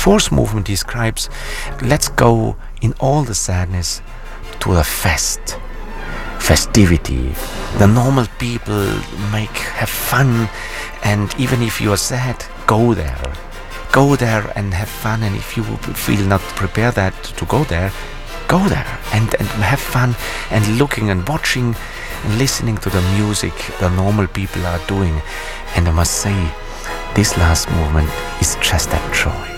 fourth movement describes, let's go in all the sadness to a festivity. The normal people have fun, and even if you are sad, go there and have fun. And if you feel not prepared to go there and have fun, and looking and watching and listening to the music the normal people are doing. And I must say, this last movement is just that joy.